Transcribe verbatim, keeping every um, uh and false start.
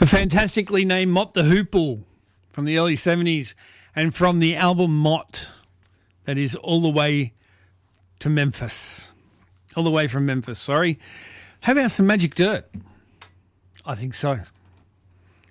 The fantastically named Mott the Hoople from the early seventies and from the album Mott, that is all the way to Memphis. All the way from Memphis, sorry. How about some Magic Dirt? I think so.